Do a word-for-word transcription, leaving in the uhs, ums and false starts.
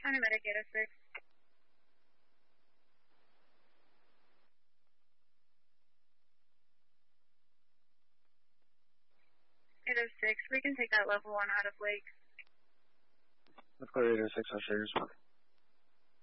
County Medic eight oh six. eight oh six, we can take that level one out of Lake. Let's go to eight oh six, I'll share your spot.